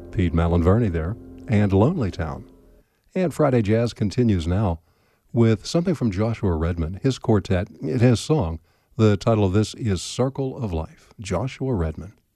Pete Malinverni there, and Lonely Town. And Friday Jazz continues now with something from Joshua Redman, his quartet, his song. The title of this is Circle of Life. Joshua Redman.